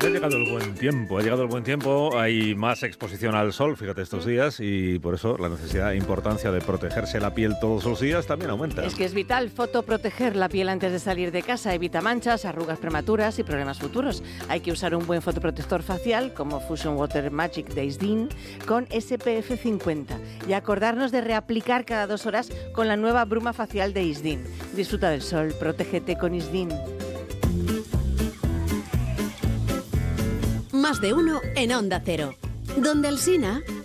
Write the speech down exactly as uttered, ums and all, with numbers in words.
Ya ha llegado el buen tiempo, ha llegado el buen tiempo, hay más exposición al sol, fíjate, estos días, y por eso la necesidad e importancia de protegerse la piel todos los días también aumenta. Es que es vital fotoproteger la piel antes de salir de casa, evita manchas, arrugas prematuras y problemas futuros. Hay que usar un buen fotoprotector facial como Fusion Water Magic de Isdin con S P F cincuenta y acordarnos de reaplicar cada dos horas con la nueva bruma facial de Isdin. Disfruta del sol, protégete con Isdin. Más de uno en Onda Cero. Donde Alsina.